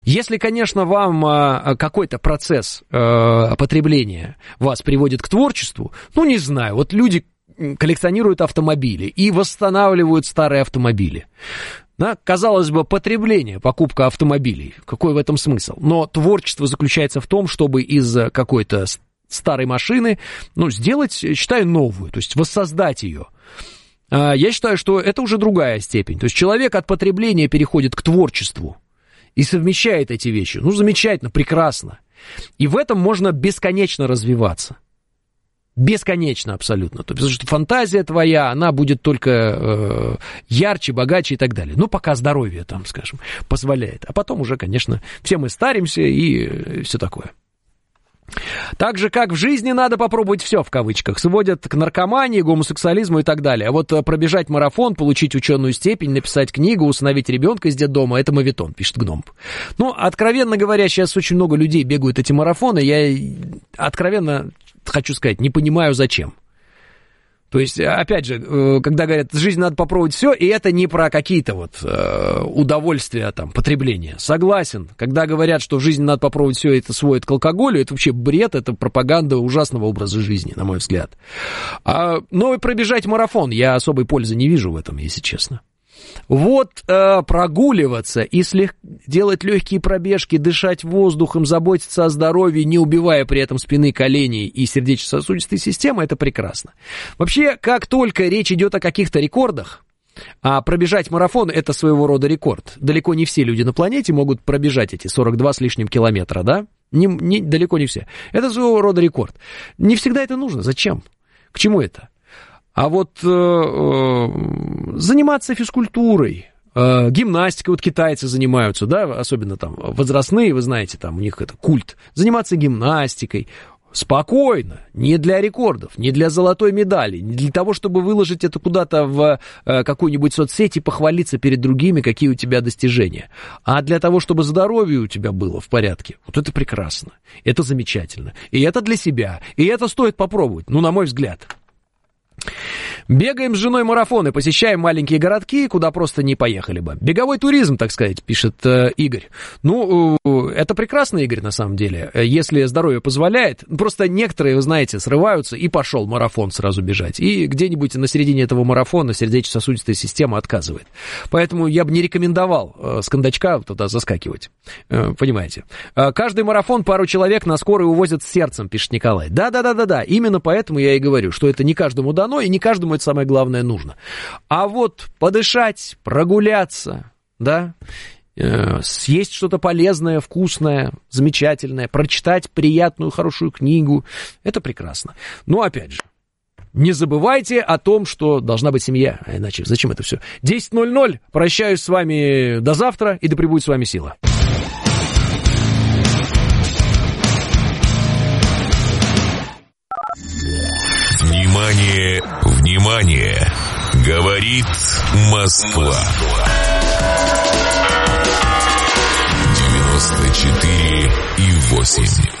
Если, конечно, вам какой-то процесс потребления вас приводит к творчеству, ну, не знаю, вот люди коллекционируют автомобили и восстанавливают старые автомобили. Да, казалось бы, потребление, покупка автомобилей, какой в этом смысл? Но творчество заключается в том, чтобы из какой-то старой машины, ну, сделать, считаю, новую, то есть воссоздать ее. Я считаю, что это уже другая степень. То есть человек от потребления переходит к творчеству и совмещает эти вещи. Ну, замечательно, прекрасно. И в этом можно бесконечно развиваться. Бесконечно абсолютно. Потому что фантазия твоя, она будет только ярче, богаче и так далее. Ну, пока здоровье там, скажем, позволяет. А потом уже, конечно, все мы старимся и все такое. Так же, как в жизни надо попробовать все, в кавычках, сводят к наркомании, гомосексуализму и так далее. А вот пробежать марафон, получить ученую степень, написать книгу, усыновить ребенка из детдома, это моветон, пишет Гном. Ну, откровенно говоря, сейчас очень много людей бегают эти марафоны, я откровенно хочу сказать, не понимаю, зачем. То есть, опять же, когда говорят, жизнь надо попробовать все, и это не про какие-то вот удовольствия, там, потребления. Согласен. Когда говорят, что в жизни надо попробовать все, это сводит к алкоголю, это вообще бред, это пропаганда ужасного образа жизни, на мой взгляд. Но и пробежать марафон, я особой пользы не вижу в этом, если честно. Вот прогуливаться и делать легкие пробежки, дышать воздухом, заботиться о здоровье, не убивая при этом спины, коленей и сердечно-сосудистой системы, это прекрасно. Вообще, как только речь идет о каких-то рекордах, а пробежать марафон — это своего рода рекорд. Далеко не все люди на планете могут пробежать эти 42 с лишним километра, да? Далеко не все. Это своего рода рекорд. Не всегда это нужно. Зачем? К чему это? А вот заниматься физкультурой, гимнастикой, вот китайцы занимаются, да, особенно там возрастные, вы знаете, там у них это культ, заниматься гимнастикой спокойно, не для рекордов, не для золотой медали, не для того, чтобы выложить это куда-то в какую-нибудь соцсеть и похвалиться перед другими, какие у тебя достижения, а для того, чтобы здоровье у тебя было в порядке. Вот это прекрасно, это замечательно, и это для себя, и это стоит попробовать, ну, на мой взгляд. Бегаем с женой марафоны, посещаем маленькие городки, куда просто не поехали бы. Беговой туризм, так сказать, пишет Игорь. Ну, это прекрасно, Игорь, на самом деле, если здоровье позволяет. Просто некоторые, вы знаете, срываются и пошел марафон сразу бежать. И где-нибудь на середине этого марафона сердечно-сосудистая система отказывает. Поэтому я бы не рекомендовал с кондачка туда заскакивать. Понимаете? Каждый марафон пару человек на скорой увозят с сердцем, пишет Николай. Да. Именно поэтому я и говорю, что это не каждому дано, и не каждому это самое главное нужно. А вот подышать, прогуляться, да, съесть что-то полезное, вкусное, замечательное, прочитать приятную, хорошую книгу, это прекрасно. Но опять же, не забывайте о том, что должна быть семья, а иначе зачем это все? 10:00, прощаюсь с вами до завтра, и да пребудет с вами сила. Внимание, внимание! Говорит Москва. 94,8.